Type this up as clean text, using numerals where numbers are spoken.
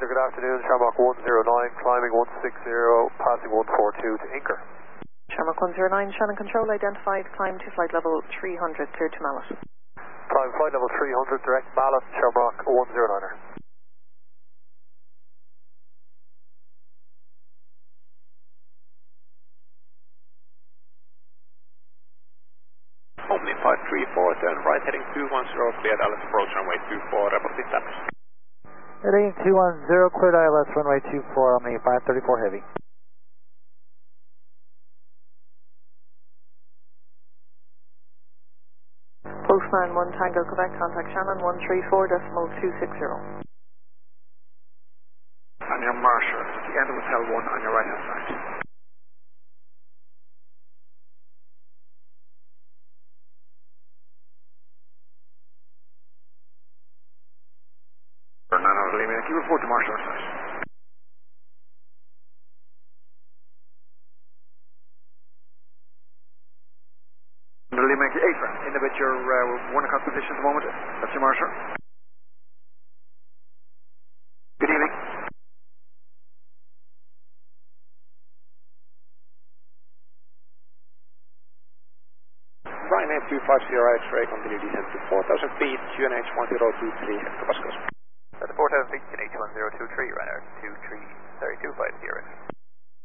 Victor, good afternoon. Shamrock 109, climbing 160, passing 142 to Inker. Shamrock 109, Shannon Control identified, climb to flight level 300, clear to Mallet. Climb flight level 300, direct Mallet, Shamrock 109er. Omni 534, turn right heading 210, cleared ILS approach runway 24, reported status. Heading 210, cleared ILS runway 24, Omni 534 heavy. Postman 1 Tango Quebec, contact Shannon 134.260. On your marshal, the end of Hotel 1 on your right hand side. Fernando Lima, can you report to marshal side? Lima, April, in a bit your 1 o'clock position at the moment. That's your marshal. Good evening. Ryanair 250 X-ray, continue descent to 4,000 feet, QNH 1023 hectopascals. At 4,000 feet, QNH 1023, Ryanair 23, sorry, 250.